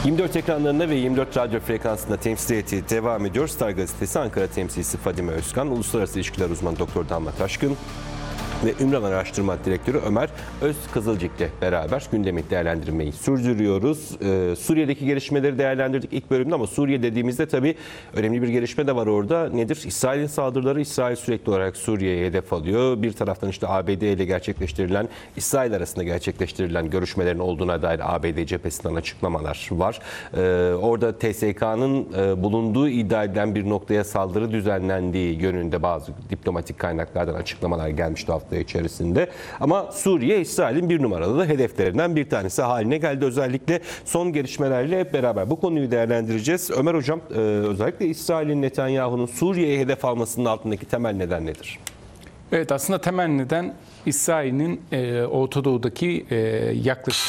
24 ekranlarında ve 24 radyo frekansında temsil ettiği devam ediyor. Star Gazetesi Ankara temsilcisi Fadime Özkan, Uluslararası İlişkiler Uzmanı Doktor Damla Taşkın ve Ümran Araştırma Direktörü Ömer Özkızılcık'la beraber gündemi değerlendirmeyi sürdürüyoruz. Suriye'deki gelişmeleri değerlendirdik ilk bölümde ama Suriye dediğimizde tabii önemli bir gelişme de var orada. Nedir? İsrail'in saldırıları. İsrail sürekli olarak Suriye'ye hedef alıyor. Bir taraftan işte ABD ile gerçekleştirilen, İsrail arasında gerçekleştirilen görüşmelerin olduğuna dair ABD cephesinden açıklamalar var. Orada TSK'nın bulunduğu iddia edilen bir noktaya saldırı düzenlendiği yönünde bazı diplomatik kaynaklardan açıklamalar gelmişti hafta içerisinde. Ama Suriye, İsrail'in bir numaralı hedeflerinden bir tanesi haline geldi. Özellikle son gelişmelerle hep beraber bu konuyu değerlendireceğiz. Ömer Hocam, özellikle İsrail'in, Netanyahu'nun Suriye'ye hedef almasının altındaki temel neden nedir? Evet, aslında temel neden İsrail'in Orta Doğu'daki yaklaşık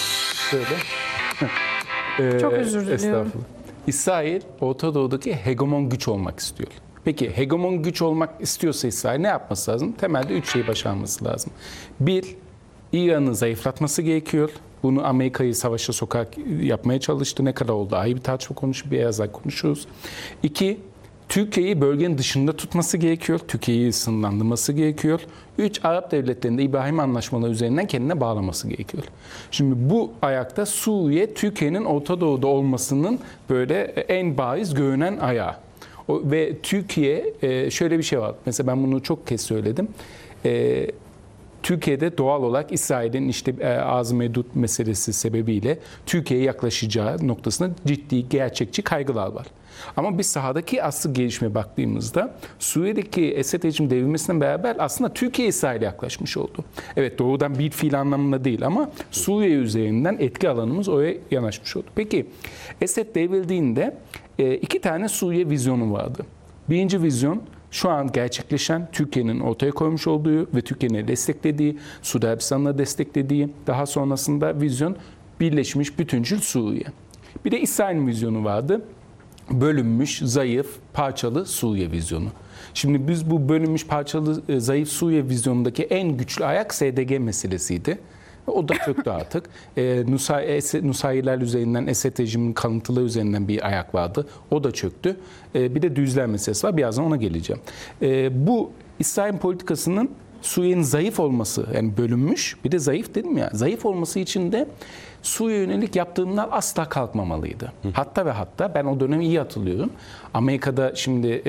Çok özür diliyorum. Estağfurullah. İsrail Orta Doğu'daki hegemon güç olmak istiyor. Peki hegemon güç olmak istiyorsa İsrail ne yapması lazım? Temelde 3 şeyi başarması lazım. 1, İran'ı zayıflatması gerekiyor. Bunu Amerika'yı savaşa sokak yapmaya çalıştı. Ne kadar oldu? Ayrı bir tartışma konusu, birazdan konuşuruz. 2, Türkiye'yi bölgenin dışında tutması gerekiyor. Türkiye'yi sınırlandırması gerekiyor. 3, Arap devletlerinde İbrahim Anlaşmaları üzerinden kendine bağlaması gerekiyor. Şimdi bu ayakta Suriye, Türkiye'nin Orta Doğu'da olmasının böyle en bariz görünen ayağı. Ve Türkiye, şöyle bir şey var. Mesela ben bunu çok kez söyledim. Türkiye'de doğal olarak İsrail'in işte Ağzı Medud meselesi sebebiyle Türkiye'ye yaklaşacağı noktasında ciddi, gerçekçi kaygılar var. Ama biz sahadaki asıl gelişmeye baktığımızda Suriye'deki Esed rejim devrilmesiyle beraber aslında Türkiye İsrail'e yaklaşmış oldu. Evet, doğrudan bir fiil anlamında değil ama Suriye üzerinden etki alanımız oraya yanaşmış oldu. Peki Esed devrildiğinde 2 tane Suriye vizyonu vardı. Birinci vizyon şu an gerçekleşen, Türkiye'nin ortaya koymuş olduğu ve Türkiye'nin desteklediği, Suudi Arabistan'la desteklediği, daha sonrasında vizyon Birleşmiş Bütüncül Suriye. Bir de İsrail vizyonu vardı. Bölünmüş, zayıf, parçalı Suriye vizyonu. Şimdi biz bu bölünmüş, parçalı, zayıf Suriye vizyonundaki en güçlü ayak SDG meselesiydi. O da çöktü artık. Nusayriler üzerinden, Esed rejiminin kalıntıları üzerinden bir ayak vardı. O da çöktü. Bir de düzler meselesi var. Birazdan ona geleceğim. Bu İsrail politikasının Suriye'nin zayıf olması, yani bölünmüş, bir de zayıf dedim ya, zayıf olması için de Suriye yönelik yaptığımlar asla kalkmamalıydı. Hatta ve hatta ben o dönemi iyi hatırlıyorum. Amerika'da şimdi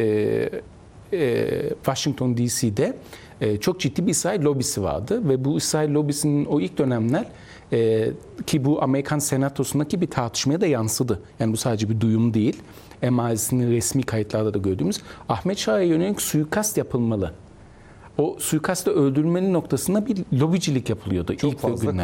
Washington DC'de çok ciddi bir İsrail lobisi vardı ve bu İsrail lobisinin o ilk dönemler ki bu Amerikan Senatosu'ndaki bir tartışmaya da yansıdı. Yani bu sadece bir duyum değil. MIT'nin resmi kayıtlarda da gördüğümüz Ahmet Şah'a yönelik suikast yapılmalı. O suikastı öldürmenin noktasında bir lobicilik yapılıyordu çok ilk fazla günlerde.